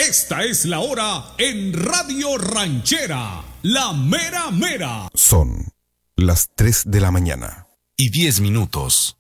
Esta es la hora en Radio Ranchera, la mera mera. Son las 3 de la mañana. Y 10 minutos.